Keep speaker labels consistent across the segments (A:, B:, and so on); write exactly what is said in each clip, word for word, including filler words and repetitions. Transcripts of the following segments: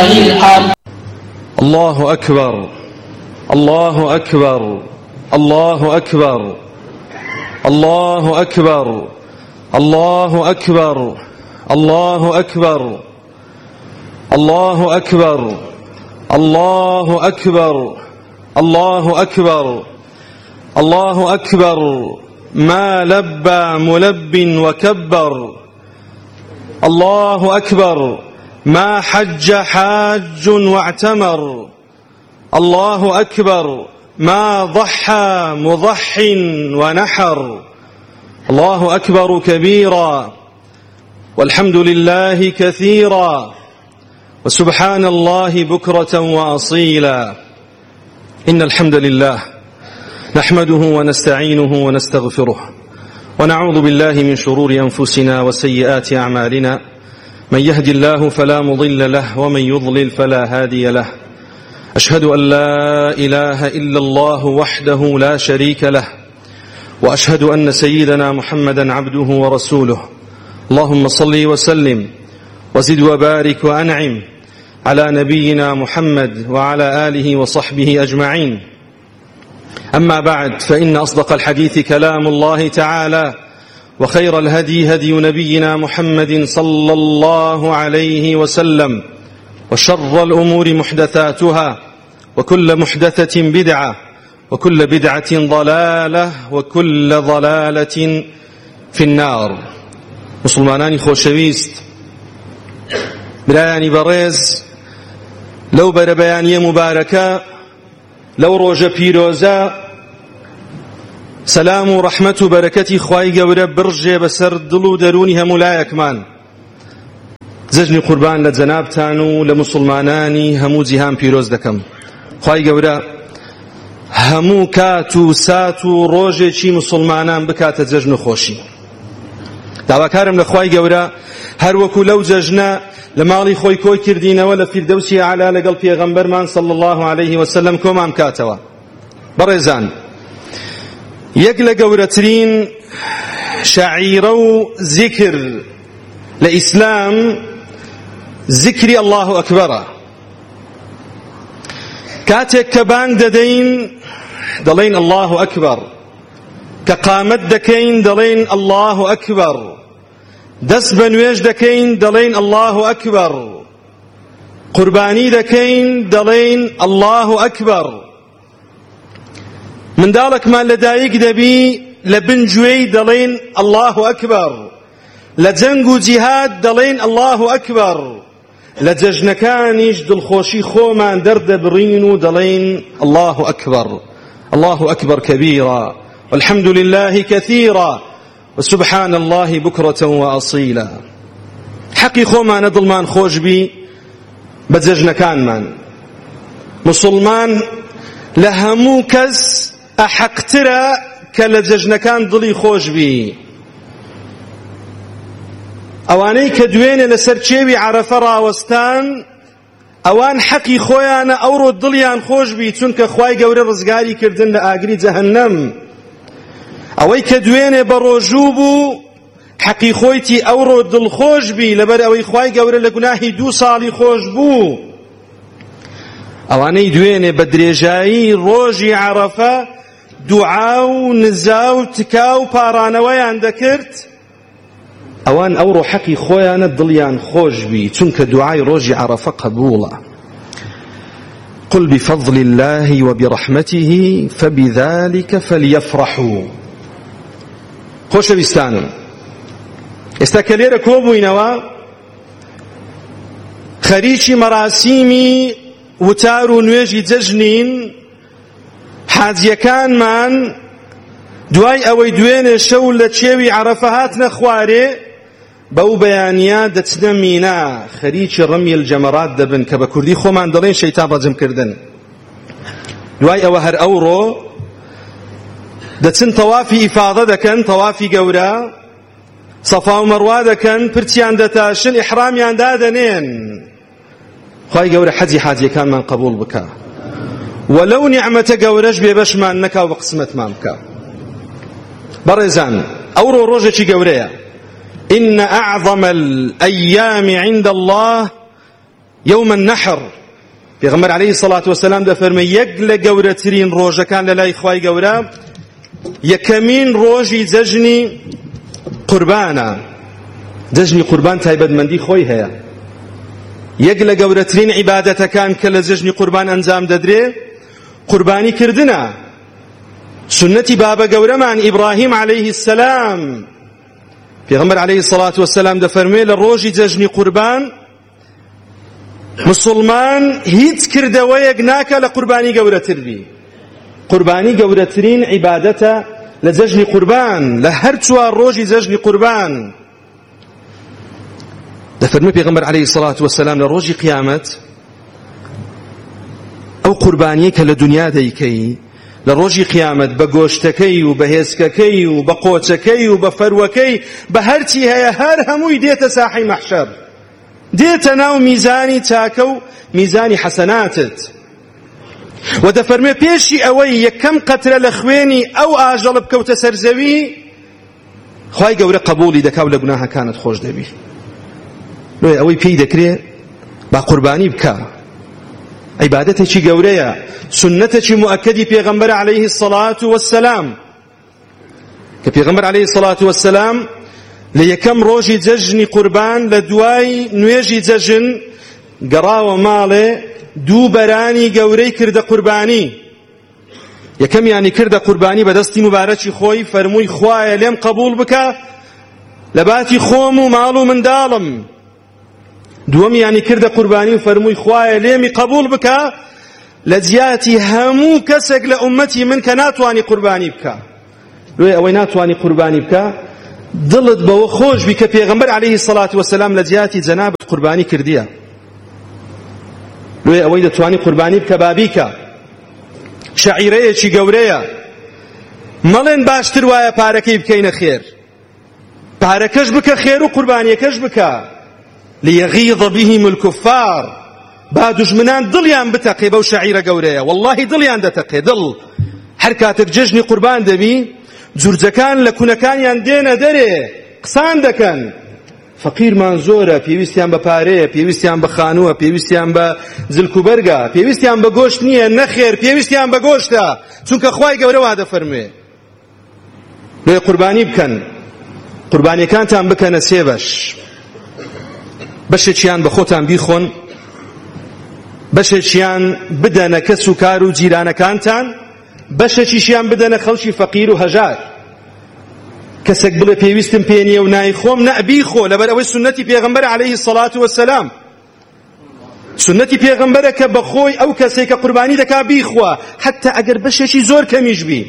A: الحمد.
B: الله أكبر الله أكبر الله أكبر الله أكبر الله أكبر الله أكبر الله أكبر الله أكبر الله أكبر الله أكبر ما لبى ملب وكبر الله أكبر ما حج حاج واعتمر الله أكبر ما ضحى مضح ونحر الله أكبر كبيرا والحمد لله كثيرا وسبحان الله بكرة وأصيلا. إن الحمد لله نحمده ونستعينه ونستغفره ونعوذ بالله من شرور أنفسنا وسيئات أعمالنا، من يهد الله فلا مضل له ومن يضلل فلا هادي له. أشهد أن لا إله إلا الله وحده لا شريك له، وأشهد أن سيدنا محمدا عبده ورسوله. اللهم صل وسلم وزد وبارك وأنعم على نبينا محمد وعلى آله وصحبه أجمعين. أما بعد، فإن أصدق الحديث كلام الله تعالى، وخير الهدي هدي نبينا محمد صلى الله عليه وسلم، وشر الأمور محدثاتها، وكل محدثة بدعة، وكل بدعة ضلالة، وكل ضلالة في النار. مسلمانانی خۆشەویست، برایانی بەڕێز، لەو بەرەبەیانیە مبارەکە، لەو ڕۆژە پیرۆزە، سەلام و ڕەحمەت و بەرەکەتی خوای گەورە بڕژێ بەسەر دڵ و دەرونی هەموو لایەکمان. جەژنی قوربان لە جەنابتان و لە مسلمانانی هەموو جیهان پیرۆز دەکەم. خوای گەورە هەموو کات و سات و ڕۆژێکی مسلمانان بکاتە جەژن و خۆشی. داواکارم لە خوای گەورە هەروەکو لەو جەژنە لە ماڵی خۆی کۆی کردینەوە لە فیردەوسی ئاعلا لەگەڵ پێغەمبەرمان صلی الله عليه وسلم کۆمان کاتەوە. بەڕێزان، یەک لە گەورەترین شەعیرە و زیکر لە ئیسلام زیکری الله ئەکبەرە. کاتێک کە بانگ دەدەین دەڵێن الله ئەکبەر، کە قامەت دەکەین دەڵێن الله ئەکبەر، دەست بە نوێژ دەکەین دەڵێن الله ئەکبەر، قوربانی دەکەین دەڵێن الله ئەکبەر. منداڵێکمان لەدایک دەبی لە بن گوێی دەڵێن الله ئەکبەر، لە جەنگ و جیهاد دەڵێن الله ئەکبەر، لە جەژنەکانیش دڵخۆشی خۆمان دەردەبڕین و دەڵێن الله ئەکبەر. الله ئەکبەر كبيرا والحمد لله كثيرا وسبحان الله بكرة وأصيلا. حقي خۆمانە دڵمان خۆش بی بە جەژنەکانمان. مسلمان لە هەموو کەس ئەحەقترە کە لە جەژنەکان دڵی خۆش بی. ئەوانەی کە دوێنێ لەسەر چێوی عەرەفە ڕاوەستان، ئەوان حەقی خۆیانە ئەوڕۆ دڵیان خۆش بی، چونکە خوای گەورە ڕزگاری کردن لە ئاگری جەهەنەم. ئەوەی کە دوێنێ بە ڕۆژوو بوو، حەقی خۆیتی ئەوڕۆ دڵخۆش بی لەبەر ئەوەی خوای گەورە لە گوناهی دوو ساڵی خۆش بوو. ئەوانەی دوێنێ بە درێژایی ڕۆژی عەرەفە دوعا و نزا و تکا و پارانەوەیان دەکرد، ئەوان ئەوڕۆ حەقی خۆیانە دڵیان خۆش بی، چونکە دوعای ڕۆژی عەرەفە قبوڵە. قل بفضل الله وبرحمته فبذلك فليفرحوا. خۆشەویستانم، ئێستا کە لێرە کۆبووینەوە خەریکی مەراسیمی وتار و نوێژی جەژنین، حاجیەکانمان دوای ئەوەی دوێنێ شەو لە چێوی عەرەفە هاتنە خوارێ، بەو بەیانیە دەچنە مینا، خەریکی ڕەمی الجەمەرات دەبن کە بە کوردی خۆمان دەڵێن شەیتان ڕەجمکردن. دوای ئەوە هەر ئەوڕۆ دەچن تەوافی ئیفاضە دەکەن، تەوافی گەورە، سەفا و مەڕوا دەکەن، پرچیان دەتاشن، ئیحرامیان دادەنێن. خوای گەورە حەجی حاجیەکانمان قبوڵ بکە، وەلەو نیعمەتە گەورەش بێبەشمان نەکا و بە قسمەتمان بکە. بەڕێزان، ئەوڕۆ ڕۆژێکی گەورەیە. إن أعظم الأيام عند الله يوم النحر پێغەمبەر عەلەیهی سەڵات وەسەلام دەفەرمێ یەک لە گەورەترین ڕۆژەکان لە لای خوای گەورە یەکەمین ڕۆژی جەژنی قوربانە. جەژنی قوربان تایبەتمەندی خۆی هەیە. یەک لە گەورەترین عیبادەتەکان کە لە جەژنی قوربان ئەنجام دەدرێ قوربانی کردنە. سنەتی بابە گەورەمان ئیبراهیم عەلەیهی السەلام پێغەمبەر عەلەیهی سەڵات وەسەلام دەفەرمێ لە ڕۆژی جەژنی قوربان مسلمان هیچ کردەوەیەک ناکە لە قوربانی گەورەتر بی. قوربانی گەورەترین عیبادەتە لە جەژنی قوربان، لە هەر چوار ڕۆژی جەژنی قوربان. دەفەرمێ پێغەمبەر عەلەیهی سەڵات وەسەلام لە ڕۆژی قیامەت ئەو قوربانیە کە لە دنیا دەیکەی لە ڕۆژی قیامەت بە گۆشتەکەی و بە هێزکەکەی و بە قۆچەکەی و بە فەروەکەی بە هەرچی هەیە هەر هەمووی دێتە ساحەی مەحشەر، دێتە ناو میزانی چاکە و میزانی حەسەناتت. و دەفەرمێ پێشی ئەوەی یەکەم قەترە لە خوێنی ئەو ئاژەڵ بکەوتە سەرزەوی خوای گەورە قبولی دەکا و لە گوناهەکانت خۆش دەبی. لۆی ئەوەی پێی دەکرێت با قوربانی بکە، عیبادەتێکی گەورەیە، سنەتێکی مؤکدی پێغەمبەر عەلەیهی الصەڵات وەسسەلام کە پێغەمبەر عەلەیهی الصەڵات وەسسەلام لە یەکەم ڕۆژی جەژنی قوربان لە دوای نوێژی جەژن گەڕاوە ماڵێ دوو بەرانی گەورەی کردە قوربانی. یەکەمیانی کردە قوربانی بە دەستی مبارەکی خۆی فەرمووی خوایە لێم قبول بکە لە باتی خۆم و ماڵ و منداڵم. دووەمیانی کردە قوربانی و فەرمووی خوایە لێمی قبول بکە لە جیاتی هەموو کەسێک لە ئومەتی من کە ناتوانی قوربانی بکە. لۆی ئەوەی ناتوانی قوربانی بکە دڵت بەوە خۆش بی کە پێغەمبەر عەلەیهی سەڵات وەسەلام لە جیاتی جەنابەت قوربانی کردیە. لۆی ئەوەی دەتوانی قوربانی بکە بابیکە. شەعیرەیەکی گەورەیە، مەڵێن باشتر وایە پارەکەی بکەینە خێر، پارەکەش بکە خێر و قوربانیەکەش بکە. ليغيظ بهم الكفار با دژمنان دڵیان بتەقێ. بەو شەعیرە گەورەیە واللهی دڵیان دەتەقێ. دڵ هەر کاتێک جەژنی قوربان دەبی جورجەکان لە کوونەکانیان دێنە دەرێ قسان دەکەن. فەقیرمان زۆرە، پێویستیان بە پارەیە، پێویستیان بە خانووە، پێویستیان بە جلکوبەرگە، پێویستیان بە گۆشت نییە، نەخێر پێویستیان بە گۆشتە، چونکە خوای گەورە وا دەفەرموێ لێ قوربانی بکەن. قوربانیەکانتان بکەنە سێ بەش، بەشێکیان بە خۆتان بیخۆن، بەشێکیان بدەنە کەس و کار و جیرانەکانتان، بەشێکیشیان بدەنە خەڵکی فەقیر و هەژار. کەسێک بڵێ پێویستم پێ نییە و نایخۆم، نە بیخۆ، لەبەر ئەوەی سنەتی پێغەمبەر عەلەیهی سەڵات وەسەلام سنەتی پێغەمبەرە کە بەخۆی ئەو کەسێک کە قوربانی دەکا بیخوا حتا ئەگەر بەشێکی زۆر کەمیش بی.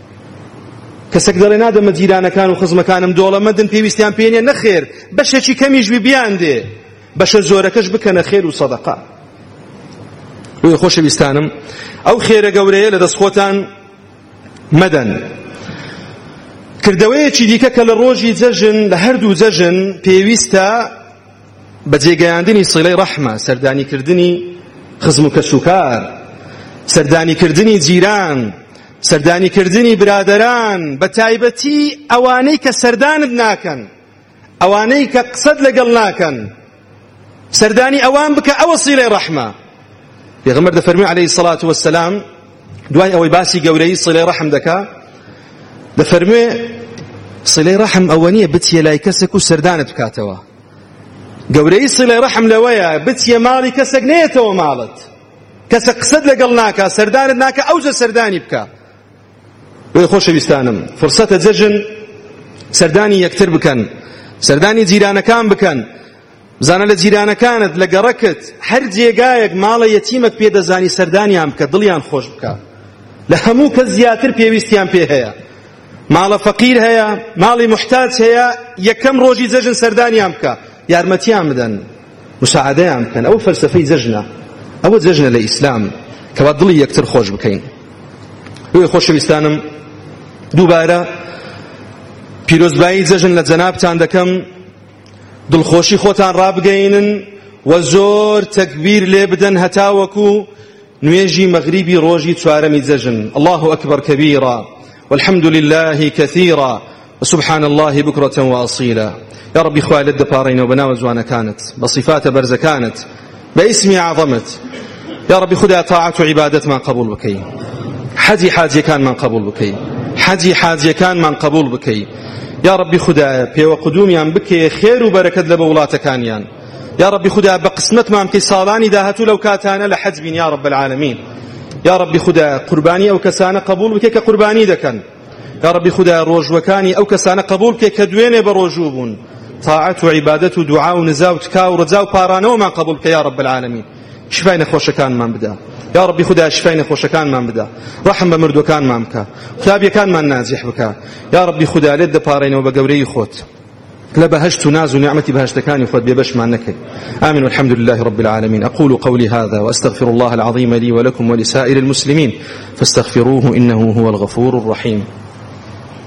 B: کەسێک دەڵێ نادەمە جیرانەکان و خزمەکانم دۆڵەمەندن پێویستیان پێ نییە، نەخێر بەشێکی کەمیش بی بیان دێ، بەشە زۆرەکەش بکەنە خێر و سەدەقە. لۆی خۆشەویستانم ئەو خێرە گەورەیە لە دەستخۆتان مەدەن. کردەوەیەکی دیکە کە لە ڕۆژی جەژن لە هەردوو جەژن پێویستە بە جێگەیاندنی سیلەی ڕەحمە، سەردانیکردنی خزم و کەسوکار، سەردانیکردنی جیران، سەردانیکردنی برادەران، بە تایبەتی ئەوانەی کە سەردانت ناکەن، ئەوانەی کە قسەت لەگەڵ ناکەن، سەردانی ئەوان بکە، ئەوە سیلەی ڕەحمە. پێغەمبەر دەفەرمێ عەلەیهی سەڵات وەسەلام دوای ئەوەی باسی گەورەی سیلەی ڕەحم دەکا دەفەرمێ سیلەی ڕەحم ئەوە نییە بچیە لای کەسێک و سەردانت بکاتەوە. گەورەی سیلەی ڕەحم لەوەیە بچیە ماڵی کەسێک نێتەوە ماڵت، کەسێک قسەت لەگەڵ ناکە، سەردانت ناکە، ئەوجە سەردانی بکە. وێ خۆشەویستانم فرسەتە جەژن سەردانی یەکتر بکەن، سەردانی جیرانەکان بکەن. بزانە لە جیرانەکانت لە گەڕەکت هەر جێگایەک ماڵە یەتیمەک پێدەزانی سەردانیان بکە، دڵیان خۆش بکە. لە هەموو کەس زیاتر پێویستیان پێ هەیە. ماڵە فەقیر هەیە، ماڵی محتاج هەیە، یەکەم ڕۆژی جەژن سەردانیان بکە، یارمەتیان بدەن، مساعدەیان بکەن. ئەو فەلسەفەی جەژنە، ئەوە جەژنە لە ئیسلام کەوا دڵی یەکتر خۆش بکەین. وێ خۆشەویستانم دووبارە پیرۆزبایی جەژن لە جەنابتان دەکەم، دڵخۆشی خۆتان ڕابگەینن و زۆر تەکبیر لێ بدەن هەتاوەکو نوێژی مەغریبی ڕۆژی چوارەمی جەژن. الله أكبر كبيرا والحمد لله كثيرا وسبحان الله بكرة وأصيلا. يا ربي خوالد دپارين وبناو زوانا كانت بصفات برز كانت باسم عظمت يا ربي خدا طاعة وعبادة من قبول بكي حجي حاجي كان من قبول بكي حجي حاجي كان من قبول بكي يا ربي خدا بي وقدوميان بكي خير وبركة لبولاتكانيان يا ربي خدا بقسمت ما مكي صالاني داهتو لو كاتانا لحج بين يا رب العالمين يا ربي خدا قرباني أو كسانة قبول بكي كقرباني دكن يا ربي خدا روج وكاني أو كسانة قبول بكي كدوين بروجوبون طاعة وعبادة ودعاء ونزاو تكاو ورزاو بارانو ما قبول بكي يا رب العالمين شفاين خوش كان من بدا يا ربي خدا شفاين خوش كان من بدا رحم بمردو كان ما مكا كتابي كان من نازح بكا يا ربي خدا لد بارين وبقوري خوت لبهجت ناز ونعمتي بهجت كان يخد ببش مع النكي آمين والحمد لله رب العالمين أقول قولي هذا وأستغفر الله العظيم لي ولكم ولسائر المسلمين فاستغفروه إنه هو الغفور الرحيم